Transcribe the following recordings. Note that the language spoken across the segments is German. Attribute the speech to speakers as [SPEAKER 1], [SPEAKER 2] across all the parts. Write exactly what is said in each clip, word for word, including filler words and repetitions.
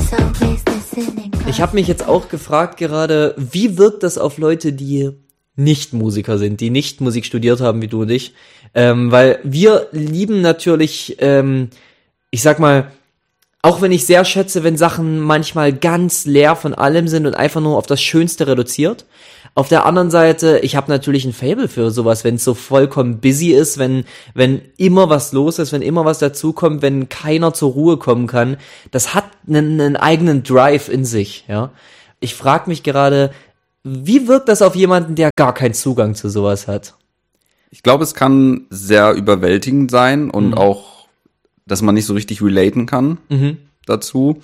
[SPEAKER 1] Ich habe mich jetzt auch gefragt gerade, wie wirkt das auf Leute, die nicht Musiker sind, die nicht Musik studiert haben wie du und ich, ähm, weil wir lieben natürlich, ähm, ich sag mal, auch wenn ich sehr schätze, wenn Sachen manchmal ganz leer von allem sind und einfach nur auf das Schönste reduziert. Auf der anderen Seite, ich habe natürlich ein Faible für sowas, wenn es so vollkommen busy ist, wenn wenn immer was los ist, wenn immer was dazukommt, wenn keiner zur Ruhe kommen kann. Das hat einen, einen eigenen Drive in sich, ja. Ich frage mich gerade, wie wirkt das auf jemanden, der gar keinen Zugang zu sowas hat?
[SPEAKER 2] Ich glaube, es kann sehr überwältigend sein und
[SPEAKER 1] Mhm.
[SPEAKER 2] auch, dass man nicht so richtig relaten kann
[SPEAKER 1] Mhm.
[SPEAKER 2] dazu.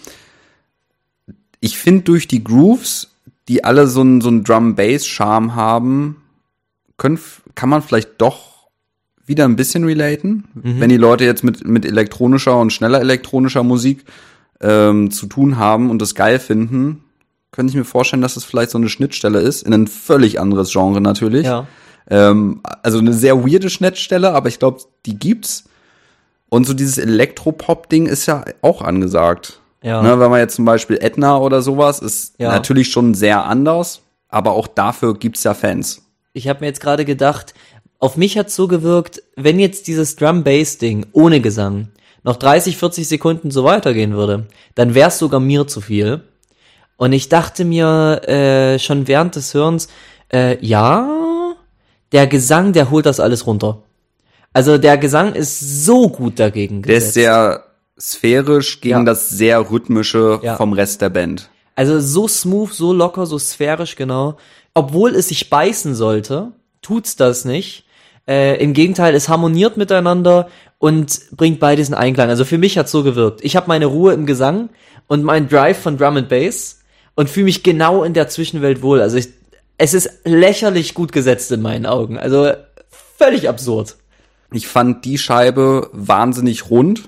[SPEAKER 2] Ich finde, durch die Grooves, die alle so einen so einen Drum-Bass-Charme haben, können, kann man vielleicht doch wieder ein bisschen relaten.
[SPEAKER 1] Mhm.
[SPEAKER 2] Wenn die Leute jetzt mit mit elektronischer und schneller elektronischer Musik ähm, zu tun haben und das geil finden, könnte ich mir vorstellen, dass es vielleicht so eine Schnittstelle ist, in ein völlig anderes Genre natürlich.
[SPEAKER 1] Ja.
[SPEAKER 2] Ähm, also eine sehr weirde Schnittstelle, aber ich glaube, die gibt's. Und so dieses Elektropop-Ding ist ja auch angesagt.
[SPEAKER 1] Ja.
[SPEAKER 2] Ne, wenn man jetzt zum Beispiel Edna oder sowas, ist
[SPEAKER 1] Ja.
[SPEAKER 2] natürlich schon sehr anders, aber auch dafür gibt's ja Fans.
[SPEAKER 1] Ich habe mir jetzt gerade gedacht, auf mich hat's so gewirkt, wenn jetzt dieses Drum-Bass-Ding ohne Gesang noch dreißig, vierzig Sekunden so weitergehen würde, dann wär's sogar mir zu viel. Und ich dachte mir äh, schon während des Hörens, äh, ja, der Gesang, der holt das alles runter. Also der Gesang ist so gut dagegen
[SPEAKER 2] Der
[SPEAKER 1] gesetzt.
[SPEAKER 2] ist sehr sphärisch gegen
[SPEAKER 1] Ja.
[SPEAKER 2] das sehr rhythmische
[SPEAKER 1] Ja.
[SPEAKER 2] vom Rest der Band.
[SPEAKER 1] Also so smooth, so locker, so sphärisch, genau. Obwohl es sich beißen sollte, tut's das nicht. Äh, im Gegenteil, es harmoniert miteinander und bringt beides in Einklang. Also für mich hat's so gewirkt. Ich habe meine Ruhe im Gesang und meinen Drive von Drum and Bass und fühle mich genau in der Zwischenwelt wohl. Also ich, es ist lächerlich gut gesetzt in meinen Augen. Also völlig absurd.
[SPEAKER 2] Ich fand die Scheibe wahnsinnig rund.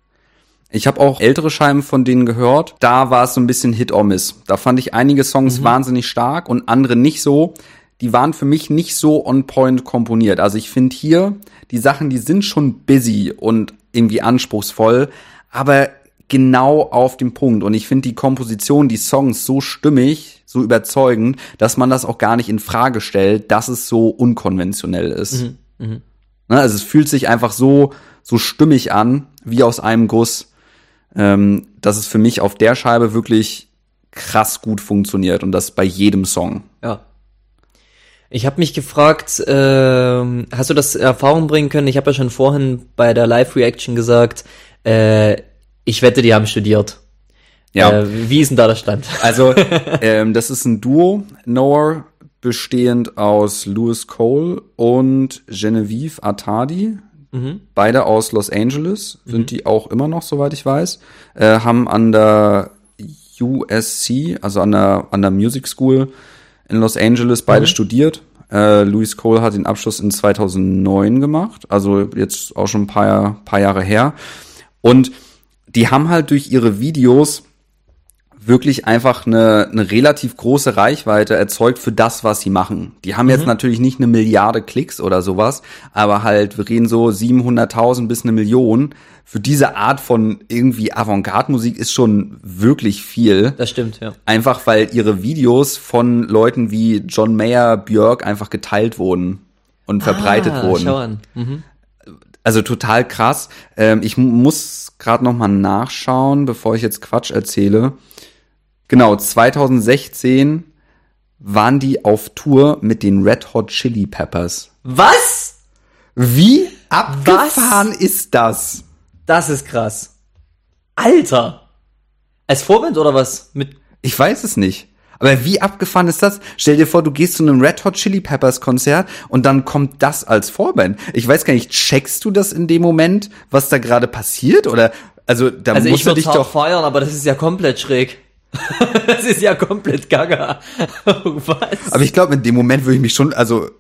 [SPEAKER 2] Ich habe auch ältere Scheiben von denen gehört. Da war es so ein bisschen Hit or Miss. Da fand ich einige Songs mhm. wahnsinnig stark und andere nicht so. Die waren für mich nicht so on point komponiert. Also ich finde hier, die Sachen, die sind schon busy und irgendwie anspruchsvoll, aber genau auf den Punkt. Und ich finde die Komposition, die Songs so stimmig, so überzeugend, dass man das auch gar nicht in Frage stellt, dass es so unkonventionell ist.
[SPEAKER 1] Mhm. Mhm.
[SPEAKER 2] Ne, also es fühlt sich einfach so, so stimmig an, wie aus einem Guss. Ähm, dass es für mich auf der Scheibe wirklich krass gut funktioniert und das bei jedem Song.
[SPEAKER 1] Ja. Ich habe mich gefragt, ähm, hast du das in Erfahrung bringen können? Ich habe ja schon vorhin bei der Live-Reaction gesagt, äh, ich wette, die haben studiert.
[SPEAKER 2] Ja.
[SPEAKER 1] Äh, wie ist denn da der Stand?
[SPEAKER 2] Also ähm, das ist ein Duo, Noah, bestehend aus Louis Cole und Genevieve Atadi.
[SPEAKER 1] Mhm.
[SPEAKER 2] Beide aus Los Angeles, sind
[SPEAKER 1] Mhm.
[SPEAKER 2] die auch immer noch, soweit ich weiß, äh, haben an der U S C, also an der an der Music School in Los Angeles beide
[SPEAKER 1] Mhm.
[SPEAKER 2] studiert. Äh, Louis Cole hat den Abschluss in zweitausendneun gemacht, also jetzt auch schon ein paar, paar Jahre her. Und die haben halt durch ihre Videos wirklich einfach eine, eine relativ große Reichweite erzeugt für das, was sie machen. Die haben jetzt
[SPEAKER 1] Mhm.
[SPEAKER 2] natürlich nicht eine Milliarde Klicks oder sowas, aber halt, wir reden so siebenhunderttausend bis eine Million. Für diese Art von irgendwie Avantgarde-Musik ist schon wirklich viel.
[SPEAKER 1] Das stimmt, ja.
[SPEAKER 2] Einfach, weil ihre Videos von Leuten wie John Mayer, Björk einfach geteilt wurden und verbreitet
[SPEAKER 1] ah,
[SPEAKER 2] wurden.
[SPEAKER 1] Schau an. Mhm.
[SPEAKER 2] Also total krass. Ähm, ich mu- muss gerade noch mal nachschauen, bevor ich jetzt Quatsch erzähle. Genau, zweitausendsechzehn waren die auf Tour mit den Red Hot Chili Peppers.
[SPEAKER 1] Was?
[SPEAKER 2] Wie abgefahren ist das?
[SPEAKER 1] Das ist krass. Alter. Als Vorband oder was? Mit
[SPEAKER 2] Ich weiß es nicht. Aber wie abgefahren ist das? Stell dir vor, du gehst zu einem Red Hot Chili Peppers Konzert und dann kommt das als Vorband. Ich weiß gar nicht, checkst du das in dem Moment, was da gerade passiert? Oder, also, da
[SPEAKER 1] Also
[SPEAKER 2] musst
[SPEAKER 1] ich
[SPEAKER 2] du
[SPEAKER 1] würde
[SPEAKER 2] dich
[SPEAKER 1] hart
[SPEAKER 2] doch...
[SPEAKER 1] feiern, aber das ist ja komplett schräg. Das ist ja komplett gaga. Was?
[SPEAKER 2] Aber ich glaube, in dem Moment würde ich mich schon, also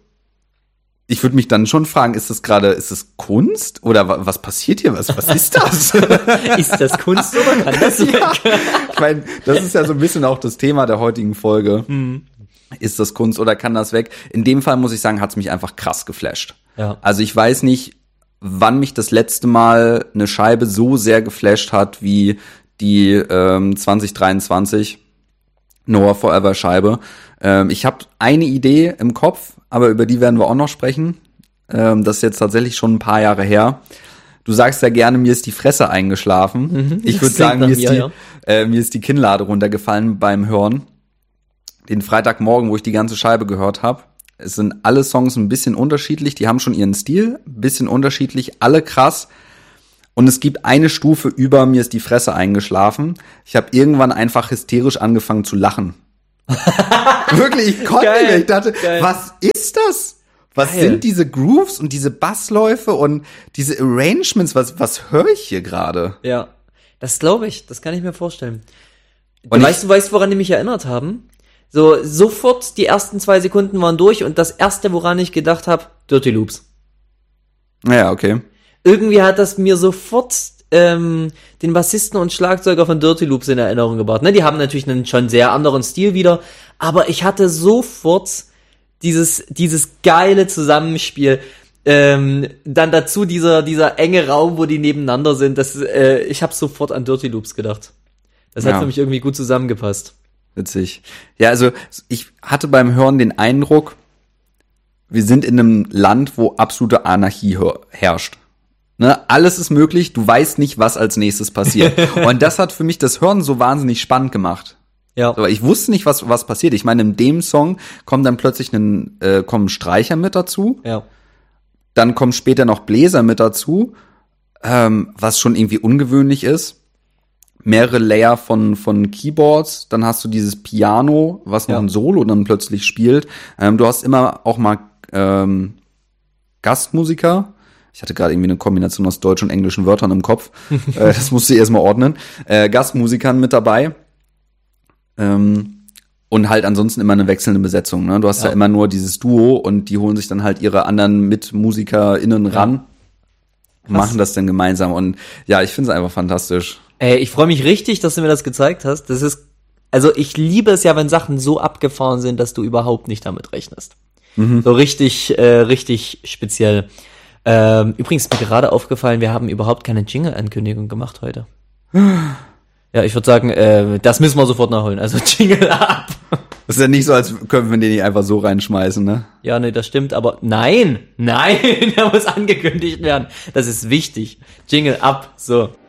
[SPEAKER 2] ich würde mich dann schon fragen, ist das gerade, ist das Kunst? Oder wa- was passiert hier? Was, was ist das?
[SPEAKER 1] Ist das Kunst oder kann das weg?
[SPEAKER 2] Ja, ich meine, das ist ja so ein bisschen auch das Thema der heutigen Folge.
[SPEAKER 1] Mhm.
[SPEAKER 2] Ist das Kunst oder kann das weg? In dem Fall muss ich sagen, hat es mich einfach krass geflasht.
[SPEAKER 1] Ja.
[SPEAKER 2] Also ich weiß nicht, wann mich das letzte Mal eine Scheibe so sehr geflasht hat wie die ähm, zwanzig dreiundzwanzig Noah Forever Scheibe. Ähm, ich habe eine Idee im Kopf, aber über die werden wir auch noch sprechen. Ähm, das ist jetzt tatsächlich schon ein paar Jahre her. Du sagst ja gerne, mir ist die Fresse eingeschlafen. Mhm, ich würde sagen, mir ist, mir, die, ja. äh, mir ist die Kinnlade runtergefallen beim Hören. Den Freitagmorgen, wo ich die ganze Scheibe gehört habe. Es sind alle Songs ein bisschen unterschiedlich. Die haben schon ihren Stil, ein bisschen unterschiedlich, alle krass. Und es gibt eine Stufe über, mir ist die Fresse eingeschlafen. Ich habe irgendwann einfach hysterisch angefangen zu lachen. Wirklich, ich konnte
[SPEAKER 1] Geil,
[SPEAKER 2] nicht. Ich dachte,
[SPEAKER 1] geil.
[SPEAKER 2] Was ist das? Was
[SPEAKER 1] Geil.
[SPEAKER 2] sind diese Grooves und diese Bassläufe und diese Arrangements? Was, was höre ich hier gerade?
[SPEAKER 1] Ja, das glaube ich. Das kann ich mir vorstellen. Du
[SPEAKER 2] Und
[SPEAKER 1] weißt,
[SPEAKER 2] ich-
[SPEAKER 1] du weißt, woran die mich erinnert haben? So, sofort die ersten zwei Sekunden waren durch und das erste, woran ich gedacht habe, Dirty Loops.
[SPEAKER 2] Naja, okay.
[SPEAKER 1] Irgendwie hat das mir sofort ähm, den Bassisten und Schlagzeuger von Dirty Loops in Erinnerung gebracht. Ne, die haben natürlich einen schon sehr anderen Stil wieder, aber ich hatte sofort dieses dieses geile Zusammenspiel. Ähm, dann dazu dieser dieser enge Raum, wo die nebeneinander sind. Das, äh, ich habe sofort an Dirty Loops gedacht. Das hat
[SPEAKER 2] Ja.
[SPEAKER 1] für mich irgendwie gut zusammengepasst.
[SPEAKER 2] Witzig. Ja, also ich hatte beim Hören den Eindruck, wir sind in einem Land, wo absolute Anarchie hör- herrscht. Ne? Alles ist möglich, du weißt nicht, was als nächstes passiert. Und das hat für mich das Hören so wahnsinnig spannend gemacht.
[SPEAKER 1] Ja.
[SPEAKER 2] Aber ich wusste nicht, was was passiert. Ich meine, in dem Song kommt dann plötzlich ein, äh, kommen Streicher mit dazu.
[SPEAKER 1] Ja.
[SPEAKER 2] Dann kommen später noch Bläser mit dazu, ähm, was schon irgendwie ungewöhnlich ist. Mehrere Layer von von Keyboards, dann hast du dieses Piano, was noch
[SPEAKER 1] Ja.
[SPEAKER 2] ein Solo dann plötzlich spielt. Ähm, du hast immer auch mal ähm, Gastmusiker. Ich hatte gerade irgendwie eine Kombination aus deutschen und englischen Wörtern im Kopf. äh, das musste ich erstmal ordnen. Äh, Gastmusikern mit dabei. Ähm, und halt ansonsten immer eine wechselnde Besetzung. Ne? Du hast ja.
[SPEAKER 1] Ja.
[SPEAKER 2] ja immer nur dieses Duo und die holen sich dann halt ihre anderen MitmusikerInnen ran und machen das dann gemeinsam. Und ja, ich finde es einfach fantastisch.
[SPEAKER 1] Ey, ich freue mich richtig, dass du mir das gezeigt hast. Das ist, also ich liebe es ja, wenn Sachen so abgefahren sind, dass du überhaupt nicht damit rechnest.
[SPEAKER 2] Mhm.
[SPEAKER 1] So richtig, äh, richtig speziell. Ähm, übrigens ist mir gerade aufgefallen, wir haben überhaupt keine Jingle-Ankündigung gemacht heute. Ja, ich würde sagen, äh, das müssen wir sofort nachholen. Also Jingle ab.
[SPEAKER 2] Das ist ja nicht so, als können wir den nicht einfach so reinschmeißen, ne?
[SPEAKER 1] Ja, nee, das stimmt, aber nein, nein, der muss angekündigt werden. Das ist wichtig. Jingle ab, so.